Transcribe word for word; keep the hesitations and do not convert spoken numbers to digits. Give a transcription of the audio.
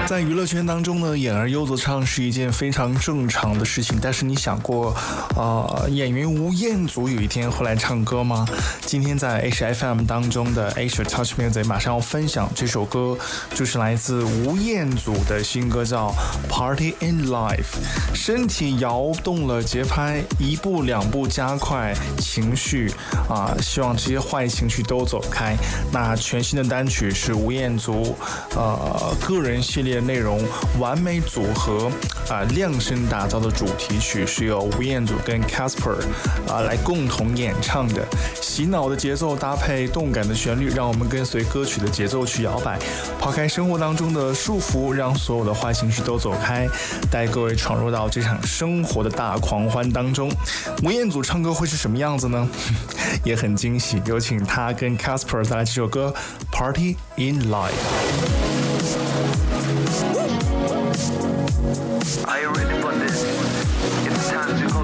在娱乐圈当中呢，演而优则唱是一件非常正常的事情。但是你想过，呃，演员吴彦祖有一天会来唱歌吗？今天在 H F M 当中的 Asia Touch Music 马上要分享这首歌，就是来自吴彦祖的新歌，叫 Party in Life。身体摇动了节拍，一步两步加快情绪啊、呃，希望这些坏情绪都走开。那全新的单曲是吴彦祖呃个人系列内容完美组合啊、呃、量身打造的主题曲，是由吴彦祖跟 Casper 啊、呃、来共同演唱的。洗脑的节奏搭配动感的旋律，让我们跟随歌曲的节奏去摇摆，抛开生活当中的束缚，让所有的坏情绪都走开，带各位闯入到这场生活的大狂欢当中。吴彦祖唱歌会是什么样子呢？也很惊喜，有请他跟 Casper 带来这首歌 Party in Life。Are you ready for this? It's time to go